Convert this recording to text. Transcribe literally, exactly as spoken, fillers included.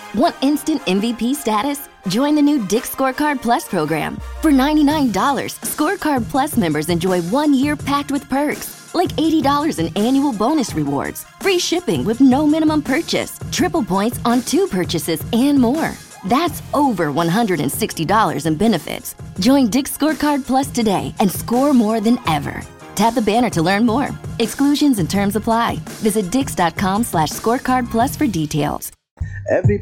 Want instant M V P status? Join the new Dick's Scorecard Plus program. For ninety-nine dollars, Scorecard Plus members enjoy one year packed with perks, like eighty dollars in annual bonus rewards, free shipping with no minimum purchase, triple points on two purchases, and more. That's over one hundred sixty dollars in benefits. Join Dick's Scorecard Plus today and score more than ever. Tap the banner to learn more. Exclusions and terms apply. Visit dix.com slash scorecard plus for details. Every